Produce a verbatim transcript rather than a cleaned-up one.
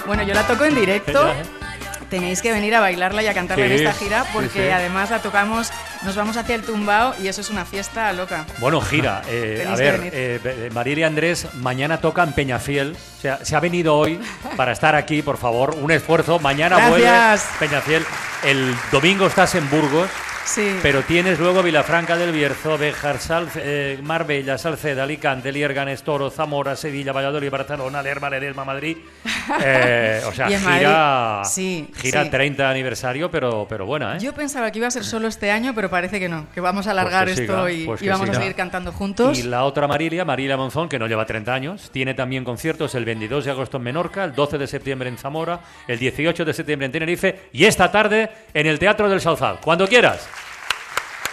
Bueno, yo la toco en directo. Tenéis que venir a bailarla y a cantarla sí, en esta gira porque sí, sí. además la tocamos, nos vamos hacia el tumbao y eso es una fiesta loca. Bueno, gira. Eh, a ver, eh, Marilia Andrés mañana toca en Peñafiel. O sea, se ha venido hoy para estar aquí, por favor. Un esfuerzo. Mañana Gracias. vuelve Peñafiel. El domingo estás en Burgos. Sí. Pero tienes luego Vilafranca del Bierzo, Béjar, Salce, eh, Marbella, Salceda, Alicante, Lierganes, Toro, Zamora, Sevilla, Valladolid, Barcelona, Lerma, Ledesma, Madrid. Eh, o sea, gira, sí, gira sí. treinta aniversario, pero, pero buena, ¿eh? Yo pensaba que iba a ser solo este año, pero parece que no, que vamos a alargar pues esto siga, y, pues y vamos siga. a seguir cantando juntos. Y la otra Marilia, Marilia Monzón, que no lleva treinta años, tiene también conciertos el veintidós de agosto en Menorca, el doce de septiembre en Zamora, el dieciocho de septiembre en Tenerife y esta tarde en el Teatro del Sauzal. Cuando quieras.